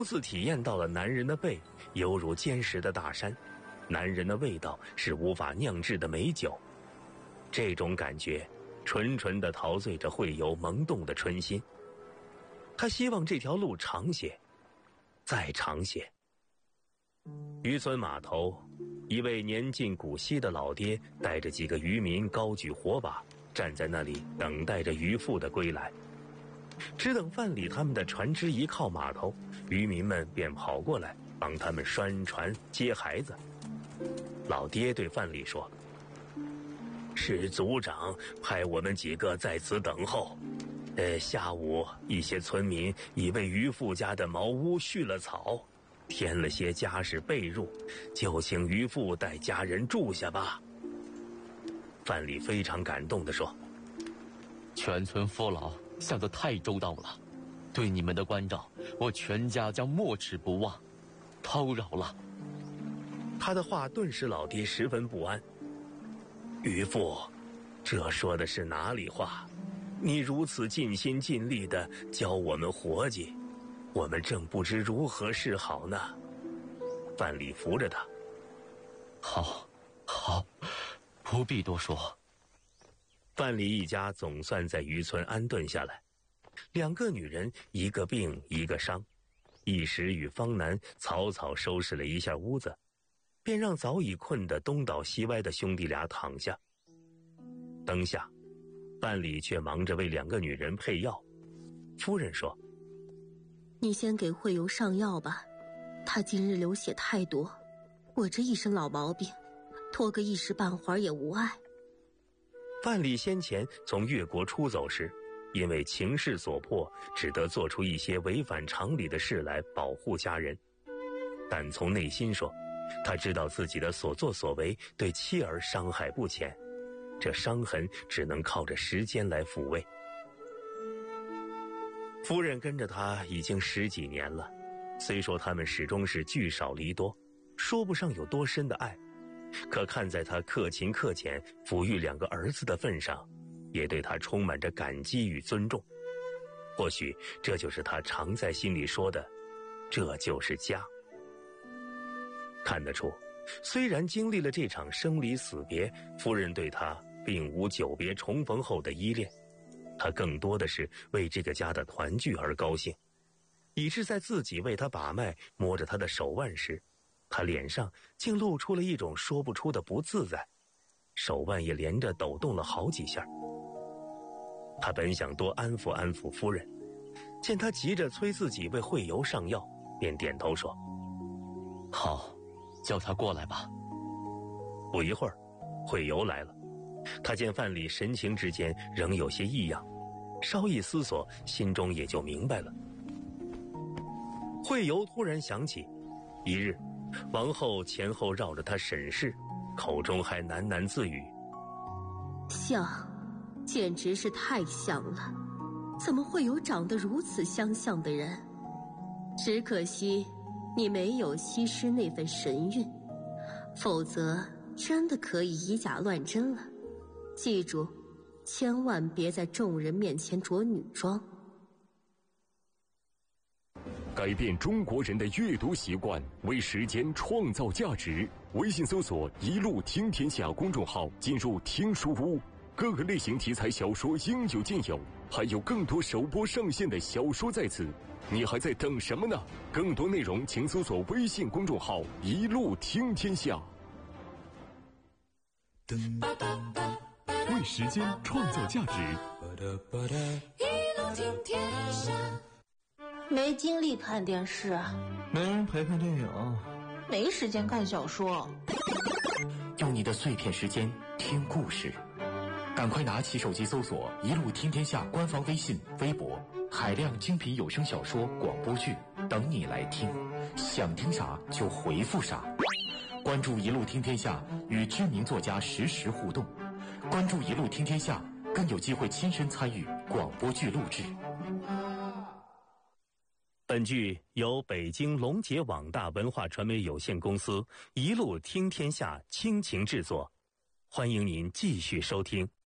初次体验到了男人的背犹如坚实的大山，男人的味道是无法酿制的美酒。这种感觉纯纯地陶醉着惠游萌动的春心。他希望这条路长些，再长些。渔村码头，一位年近古稀的老爹带着几个渔民高举火把，站在那里等待着渔妇的归来。只等范蠡他们的船只一靠码头，渔民们便跑过来帮他们拴船接孩子。老爹对范蠡说：“是族长派我们几个在此等候。下午一些村民已为渔妇家的茅屋蓄了草，添了些家事被褥，就请渔妇带家人住下吧。”范蠡非常感动地说：“ 全村父老想得太周到了，对你们的关照，我全家将没齿不忘，叨扰了。” 他的话顿时老爹十分不安。渔妇，这说的是哪里话？你如此尽心尽力地教我们活计，我们正不知如何是好呢。范蠡扶着他：“ 好，不必多说。” 范蠡一家总算在渔村安顿下来，两个女人一个病一个伤，一时与方南草草收拾了一下屋子，便让早已困得东倒西歪的兄弟俩躺下。灯下，范蠡却忙着为两个女人配药。夫人说：“ 你先给惠游上药吧，他今日流血太多，我这一身老毛病，拖个一时半会儿也无碍。” 范蠡先前从越国出走时，因为情势所迫，只得做出一些违反常理的事来保护家人。但从内心说，他知道自己的所作所为对妻儿伤害不浅，这伤痕只能靠着时间来抚慰。夫人跟着他已经10几年了，虽说他们始终是聚少离多，说不上有多深的爱，可看在他克勤克俭抚育两个儿子的份上，也对他充满着感激与尊重。或许这就是他常在心里说的，这就是家。看得出，虽然经历了这场生离死别，夫人对他并无久别重逢后的依恋，她更多的是为这个家的团聚而高兴，以致在自己为他把脉摸着他的手腕时，他脸上竟露出了一种说不出的不自在，手腕也连着抖动了好几下。他本想多安抚安抚夫人，见他急着催自己为惠游上药，便点头说：“ 好，叫他过来吧。” 不一会儿，惠游来了。他见范蠡神情之间仍有些异样，稍一思索，心中也就明白了。惠游突然想起，一日王后前后绕着他审视，口中还喃喃自语：“ 像，简直是太像了，怎么会有长得如此相像的人？只可惜你没有西施那份神韵，否则真的可以以假乱真了。记住，千万别在众人面前着女装。” 改变中国人的阅读习惯，为时间创造价值。微信搜索“一路听天下”公众号，进入听书屋，各个类型题材小说应有尽有，还有更多首播上线的小说在此，你还在等什么呢？更多内容请搜索微信公众号“一路听天下”。为时间创造价值， 一路听天下。 没精力看电视， 没人陪看电影， 没时间看小说。 用你的碎片时间听故事，赶快拿起手机搜索“一路听天下”官方微信、微博，海量精品有声小说、广播剧等你来听，想听啥就回复啥。关注“一路听天下”，与知名作家实时互动。关注“一路听天下”，更有机会亲身参与广播剧录制。 本剧由北京龙杰网大文化传媒有限公司一路听天下倾情制作，欢迎您继续收听。